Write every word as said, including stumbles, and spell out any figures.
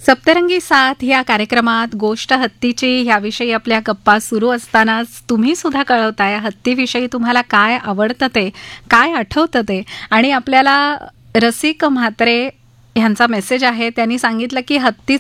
सप्तरंगी साथ या कार्यक्रमात गोष्ट हत्तीची ह्याविषयी आपल्या गप्पा सुरू असतानाच तुम्ही सुद्धा कळवताय हत्तीविषयी तुम्हाला काय आवडतं ते, काय आठवतं ते. आणि आपल्याला रसिक म्हात्रे ह्यांचा मेसेज आहे. त्यांनी सांगितलं की हत्ती